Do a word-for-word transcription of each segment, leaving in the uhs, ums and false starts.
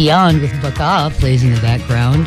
Beyond with Baka plays in the background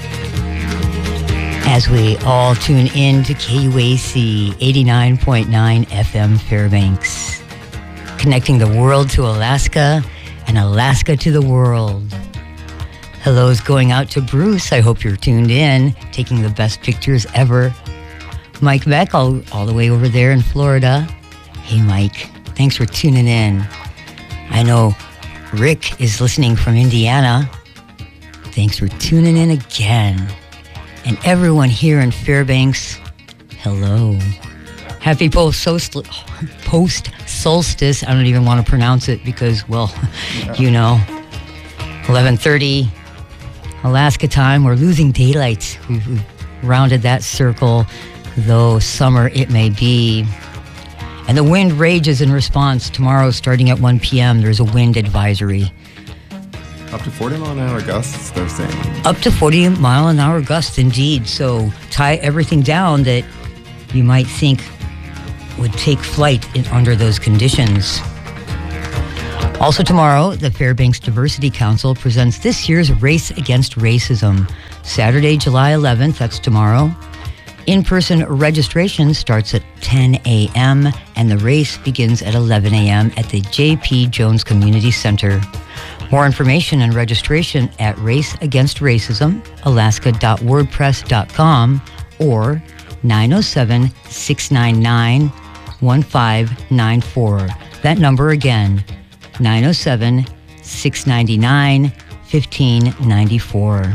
as we all tune in to K U A C eighty-nine point nine F M Fairbanks, connecting the world to Alaska and Alaska to the world. Hello's going out to Bruce. I hope you're tuned in, taking the best pictures ever. Mike Beck, all, all the way over there in Florida. Hey, Mike, thanks for tuning in. I know Rick is listening from Indiana. Thanks for tuning in again. And everyone here in Fairbanks, hello. Happy post-solstice. Post-solstice. I don't even want to pronounce it because, well, you know, eleven thirty Alaska time. We're losing daylight. We've, we've rounded that circle, though summer it may be. And the wind rages in response. Tomorrow, starting at one p.m., there's a wind advisory. Up to forty mile an hour gusts, they're saying. Up to forty mile an hour gusts, indeed. So tie everything down that you might think would take flight in, under those conditions. Also tomorrow, the Fairbanks Diversity Council presents this year's Race Against Racism. Saturday, July eleventh, that's tomorrow. In-person registration starts at ten a.m. and the race begins at eleven a.m. at the J P. Jones Community Center. More information and registration at Race Against Racism, alaska dot wordpress dot com or nine oh seven, six nine nine, one five nine four. That number again, nine oh seven, six nine nine, one five nine four.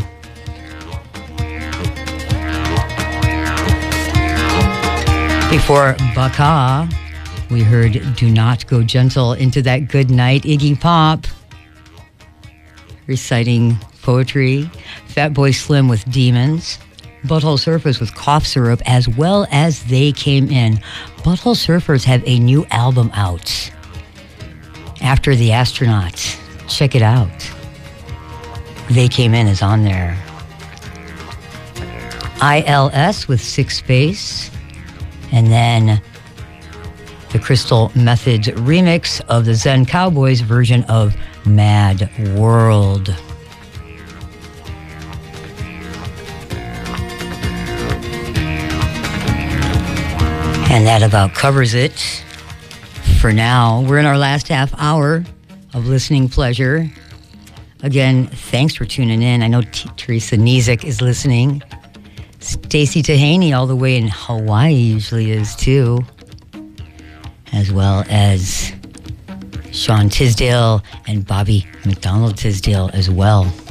Before Baka, we heard Do Not Go Gentle into that good night. Iggy Pop reciting poetry. Fatboy Slim with Demons. Butthole Surfers with Cough Syrup, as well as They Came In. Butthole Surfers have a new album out. After the Astronauts. Check it out. They Came In is on there. I L S with Six Space. And then the Crystal Methods remix of the Zen Cowboys version of Mad World. And that about covers it for now. We're in our last half hour of listening pleasure. Again, thanks for tuning in. I know T- Teresa Nizik is listening. Stacey Tahaney all the way in Hawaii usually is too, as well as Sean Tisdale and Bobby McDonald Tisdale as well.